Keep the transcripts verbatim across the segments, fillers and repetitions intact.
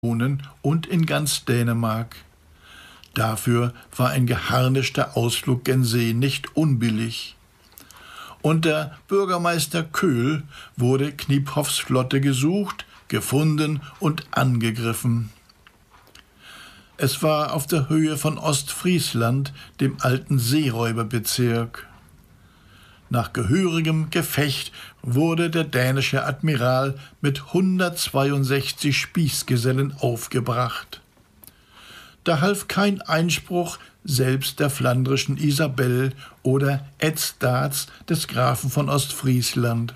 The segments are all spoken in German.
und in ganz Dänemark. Dafür war ein geharnischter Ausflug gen See nicht unbillig. Unter Bürgermeister Köhl wurde Kniephoffs Flotte gesucht, gefunden und angegriffen. Es war auf der Höhe von Ostfriesland, dem alten Seeräuberbezirk. Nach gehörigem Gefecht wurde der dänische Admiral mit hundertzweiundsechzig Spießgesellen aufgebracht. Da half kein Einspruch selbst der flandrischen Isabel oder Edsdaats des Grafen von Ostfriesland.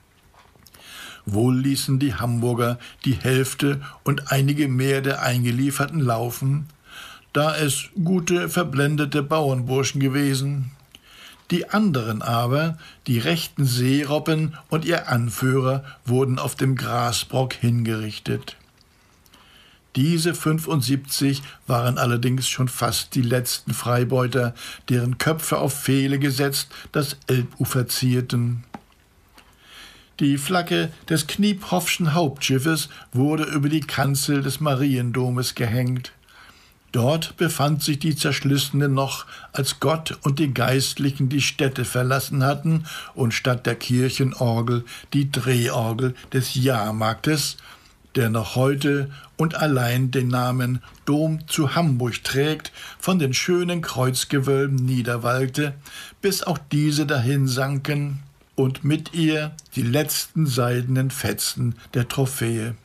Wohl ließen die Hamburger die Hälfte und einige mehr der Eingelieferten laufen, da es gute, verblendete Bauernburschen gewesen. Die anderen aber, die rechten Seerobben und ihr Anführer, wurden auf dem Grasbrock hingerichtet. Diese fünfundsiebzig waren allerdings schon fast die letzten Freibeuter, deren Köpfe auf Pfähle gesetzt das Elbufer zierten. Die Flagge des Kniephoffschen Hauptschiffes wurde über die Kanzel des Mariendomes gehängt. Dort befand sich die Zerschlissene noch, als Gott und die Geistlichen die Stätte verlassen hatten und statt der Kirchenorgel die Drehorgel des Jahrmarktes, der noch heute und allein den Namen Dom zu Hamburg trägt, von den schönen Kreuzgewölben niederwalkte, bis auch diese dahin sanken und mit ihr die letzten seidenen Fetzen der Trophäe.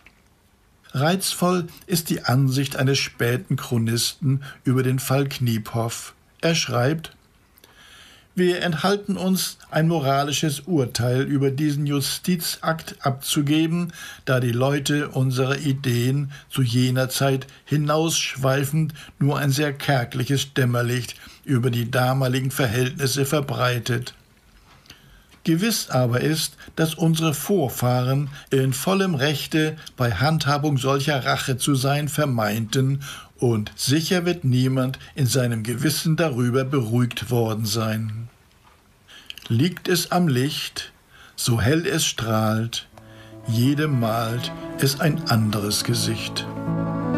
Reizvoll ist die Ansicht eines späten Chronisten über den Fall Kniephoff. Er schreibt: Wir enthalten uns, ein moralisches Urteil über diesen Justizakt abzugeben, da die Leute unserer Ideen zu jener Zeit hinausschweifend nur ein sehr kärgliches Dämmerlicht über die damaligen Verhältnisse verbreitet. Gewiss aber ist, dass unsere Vorfahren in vollem Rechte bei Handhabung solcher Rache zu sein vermeinten, und sicher wird niemand in seinem Gewissen darüber beruhigt worden sein. Liegt es am Licht, so hell es strahlt, jedem malt es ein anderes Gesicht.